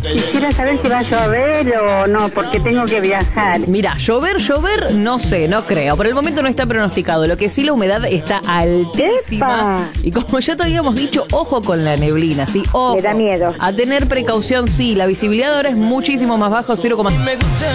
Quisiera saber si va a llover o no, porque tengo que viajar. Mira, llover, no sé, no creo. Por el momento no está pronosticado. Lo que sí, la humedad está altísima. ¡Epa! Y como ya te habíamos dicho, ojo con la neblina, ¿sí? Ojo. Me da miedo. A tener precaución, sí. La visibilidad ahora es muchísimo más bajo, 0,...